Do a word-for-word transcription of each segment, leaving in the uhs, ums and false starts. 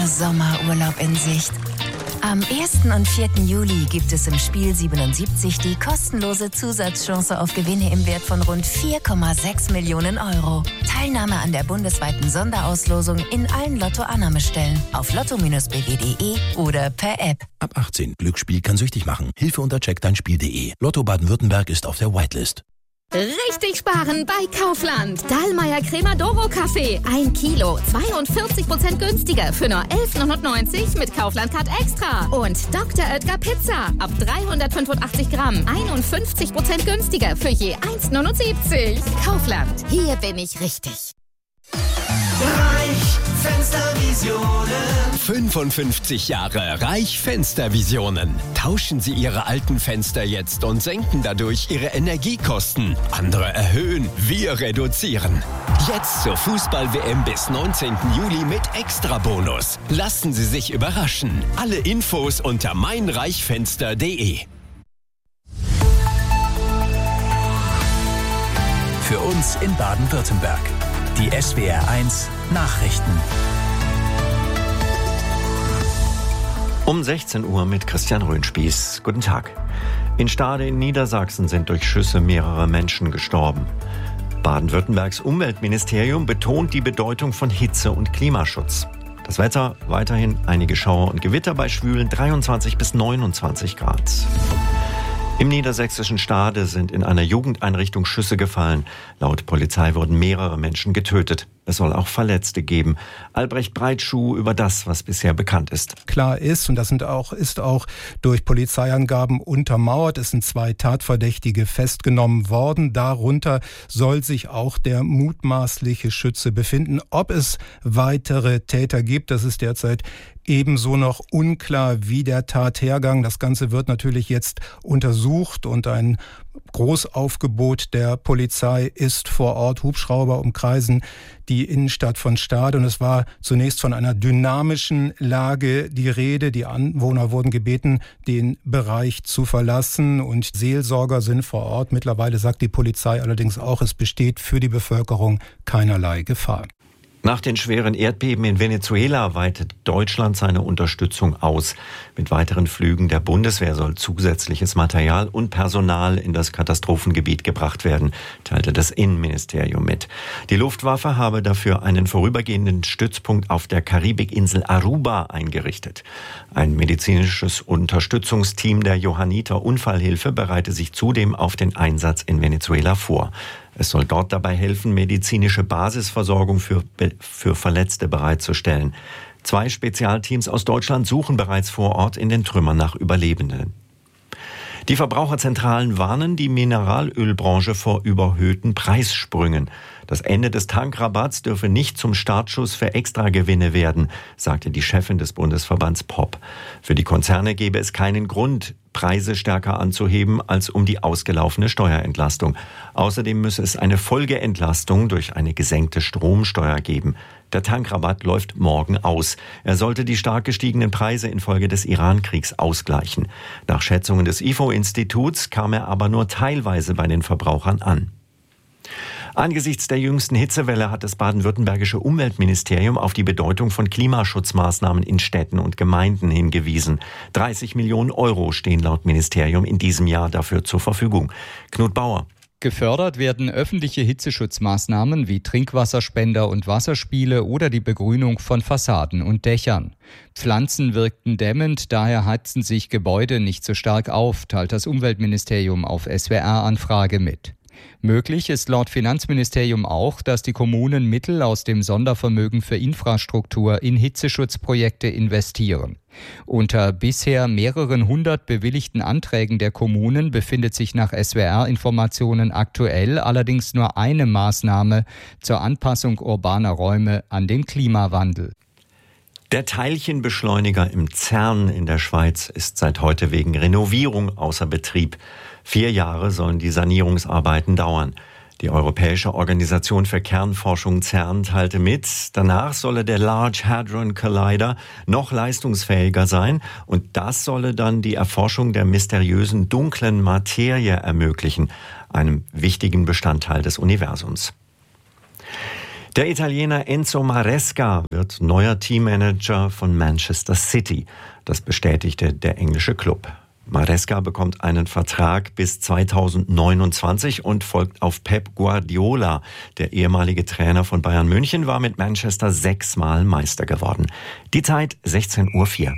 Sommerurlaub in Sicht. Am ersten und vierten Juli gibt es im Spiel siebenundsiebzig die kostenlose Zusatzchance auf Gewinne im Wert von rund vier Komma sechs Millionen Euro. Teilnahme an der bundesweiten Sonderauslosung in allen Lotto-Annahmestellen auf lotto b w punkt de oder per App. Ab achtzehn. Glücksspiel kann süchtig machen. Hilfe unter check dein spiel punkt de. Lotto Baden-Württemberg ist auf der Whitelist. Richtig sparen bei Kaufland. Dahlmeier Crema Doro Kaffee. Ein Kilo. zweiundvierzig Prozent günstiger für nur elf neunundneunzig mit Kaufland Card Extra. Und Doktor Oetker Pizza. Ab dreihundertfünfundachtzig Gramm. einundfünfzig Prozent günstiger für je eins neunundsiebzig. Kaufland. Hier bin ich richtig. Reich Fenstervisionen. fünfundfünfzig Jahre Reich Fenstervisionen. Tauschen Sie Ihre alten Fenster jetzt und senken dadurch Ihre Energiekosten. Andere erhöhen, wir reduzieren. Jetzt zur Fußball-W M bis neunzehnten Juli mit Extrabonus. Lassen Sie sich überraschen. Alle Infos unter meinreichfenster punkt de. Für uns in Baden-Württemberg. Die S W R eins Nachrichten. Um sechzehn Uhr mit Christian Röhnspieß. Guten Tag. In Stade in Niedersachsen sind durch Schüsse mehrere Menschen gestorben. Baden-Württembergs Umweltministerium betont die Bedeutung von Hitze und Klimaschutz. Das Wetter weiterhin einige Schauer und Gewitter bei schwülen dreiundzwanzig bis neunundzwanzig Grad. Im niedersächsischen Stade sind in einer Jugendeinrichtung Schüsse gefallen. Laut Polizei wurden mehrere Menschen getötet. Es soll auch Verletzte geben. Albrecht Breitschuh über das, was bisher bekannt ist. Klar ist, und das sind auch, ist auch durch Polizeiangaben untermauert, es sind zwei Tatverdächtige festgenommen worden. Darunter soll sich auch der mutmaßliche Schütze befinden. Ob es weitere Täter gibt, das ist derzeit ebenso noch unklar wie der Tathergang. Das Ganze wird natürlich jetzt untersucht und ein Großaufgebot der Polizei ist vor Ort. Hubschrauber umkreisen die Innenstadt von Stade und es war zunächst von einer dynamischen Lage die Rede. Die Anwohner wurden gebeten, den Bereich zu verlassen und Seelsorger sind vor Ort. Mittlerweile sagt die Polizei allerdings auch, es besteht für die Bevölkerung keinerlei Gefahr. Nach den schweren Erdbeben in Venezuela weitet Deutschland seine Unterstützung aus. Mit weiteren Flügen der Bundeswehr soll zusätzliches Material und Personal in das Katastrophengebiet gebracht werden, teilte das Innenministerium mit. Die Luftwaffe habe dafür einen vorübergehenden Stützpunkt auf der Karibikinsel Aruba eingerichtet. Ein medizinisches Unterstützungsteam der Johanniter Unfallhilfe bereite sich zudem auf den Einsatz in Venezuela vor. Es soll dort dabei helfen, medizinische Basisversorgung für, für Verletzte bereitzustellen. Zwei Spezialteams aus Deutschland suchen bereits vor Ort in den Trümmern nach Überlebenden. Die Verbraucherzentralen warnen die Mineralölbranche vor überhöhten Preissprüngen. Das Ende des Tankrabatts dürfe nicht zum Startschuss für Extragewinne werden, sagte die Chefin des Bundesverbands P O P. Für die Konzerne gäbe es keinen Grund, Preise stärker anzuheben als um die ausgelaufene Steuerentlastung. Außerdem müsse es eine Folgeentlastung durch eine gesenkte Stromsteuer geben. Der Tankrabatt läuft morgen aus. Er sollte die stark gestiegenen Preise infolge des Iran-Kriegs ausgleichen. Nach Schätzungen des I F O-Instituts kam er aber nur teilweise bei den Verbrauchern an. Angesichts der jüngsten Hitzewelle hat das baden-württembergische Umweltministerium auf die Bedeutung von Klimaschutzmaßnahmen in Städten und Gemeinden hingewiesen. dreißig Millionen Euro stehen laut Ministerium in diesem Jahr dafür zur Verfügung. Knut Bauer. Gefördert werden öffentliche Hitzeschutzmaßnahmen wie Trinkwasserspender und Wasserspiele oder die Begrünung von Fassaden und Dächern. Pflanzen wirkten dämmend, daher heizen sich Gebäude nicht so stark auf, teilt das Umweltministerium auf S W R-Anfrage mit. Möglich ist laut Finanzministerium auch, dass die Kommunen Mittel aus dem Sondervermögen für Infrastruktur in Hitzeschutzprojekte investieren. Unter bisher mehreren hundert bewilligten Anträgen der Kommunen befindet sich nach S W R-Informationen aktuell allerdings nur eine Maßnahme zur Anpassung urbaner Räume an den Klimawandel. Der Teilchenbeschleuniger im CERN in der Schweiz ist seit heute wegen Renovierung außer Betrieb. Vier Jahre sollen die Sanierungsarbeiten dauern. Die Europäische Organisation für Kernforschung CERN teilte mit, danach solle der Large Hadron Collider noch leistungsfähiger sein und das solle dann die Erforschung der mysteriösen dunklen Materie ermöglichen, einem wichtigen Bestandteil des Universums. Der Italiener Enzo Maresca wird neuer Teammanager von Manchester City. Das bestätigte der englische Club. Maresca bekommt einen Vertrag bis zweitausendneunundzwanzig und folgt auf Pep Guardiola. Der ehemalige Trainer von Bayern München war mit Manchester sechsmal Meister geworden. Die Zeit sechzehn Uhr vier.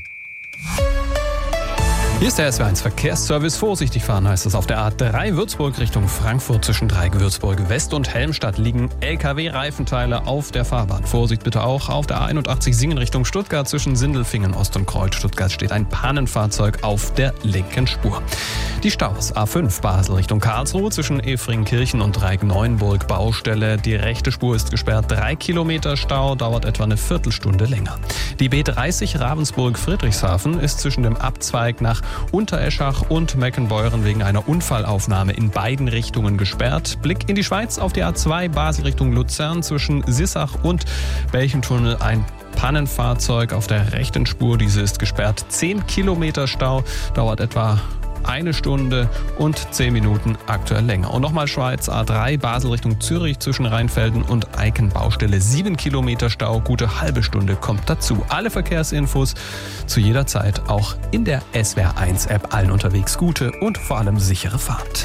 Hier ist der S W eins Verkehrsservice. Vorsichtig fahren heißt es auf der A drei Würzburg Richtung Frankfurt. Zwischen Dreieck Würzburg West und Helmstadt liegen L K W-Reifenteile auf der Fahrbahn. Vorsicht bitte auch auf der A einundachtzig Singen Richtung Stuttgart. Zwischen Sindelfingen Ost und Kreuz Stuttgart steht ein Pannenfahrzeug auf der linken Spur. Die Staus A fünf Basel Richtung Karlsruhe zwischen Efringkirchen und Dreieck Neuenburg Baustelle. Die rechte Spur ist gesperrt. Drei Kilometer Stau, dauert etwa eine Viertelstunde länger. Die B dreißig Ravensburg-Friedrichshafen ist zwischen dem Abzweig nach Untereschach und Meckenbeuren wegen einer Unfallaufnahme in beiden Richtungen gesperrt. Blick in die Schweiz auf die A zwei Basel Richtung Luzern zwischen Sissach und Belchentunnel ein Pannenfahrzeug auf der rechten Spur. Diese ist gesperrt. Zehn Kilometer Stau, dauert etwa eine Stunde und zehn Minuten aktuell länger. Und nochmal Schweiz A drei Basel Richtung Zürich zwischen Rheinfelden und Eiken Baustelle. Sieben Kilometer Stau, gute halbe Stunde kommt dazu. Alle Verkehrsinfos zu jeder Zeit auch in der S W R eins App. Allen unterwegs gute und vor allem sichere Fahrt.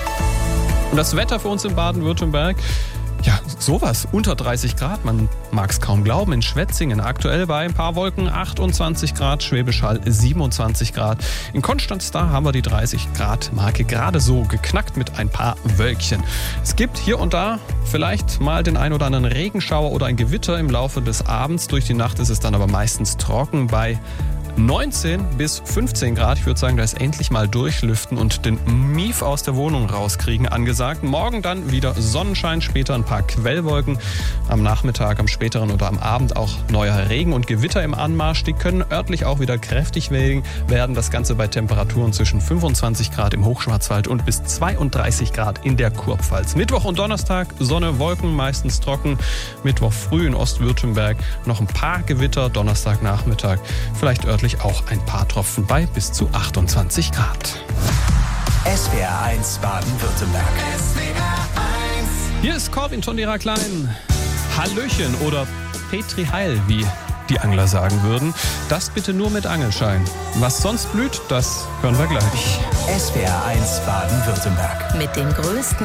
Und das Wetter für uns in Baden-Württemberg? Ja, sowas. Unter dreißig Grad, man mag es kaum glauben. In Schwetzingen aktuell bei ein paar Wolken achtundzwanzig Grad, Schwäbisch Hall siebenundzwanzig Grad. In Konstanz, da haben wir die dreißig Grad Marke gerade so geknackt mit ein paar Wölkchen. Es gibt hier und da vielleicht mal den ein oder anderen Regenschauer oder ein Gewitter im Laufe des Abends. Durch die Nacht ist es dann aber meistens trocken bei neunzehn bis fünfzehn Grad. Ich würde sagen, da ist endlich mal durchlüften und den Mief aus der Wohnung rauskriegen angesagt. Morgen dann wieder Sonnenschein, später ein paar Quellwolken. Am Nachmittag, am späteren oder am Abend auch neuer Regen und Gewitter im Anmarsch. Die können örtlich auch wieder kräftig werden. Das Ganze bei Temperaturen zwischen fünfundzwanzig Grad im Hochschwarzwald und bis zweiunddreißig Grad in der Kurpfalz. Mittwoch und Donnerstag Sonne, Wolken, meistens trocken. Mittwoch früh in Ostwürttemberg noch ein paar Gewitter. Donnerstagnachmittag vielleicht örtlich auch ein paar Tropfen bei bis zu achtundzwanzig Grad. S W R eins Baden-Württemberg. S W R eins. Hier ist Corwin Tondera Klein. Hallöchen oder Petri Heil, wie die Angler sagen würden. Das bitte nur mit Angelschein. Was sonst blüht, das hören wir gleich. S W R eins Baden-Württemberg. Mit den größten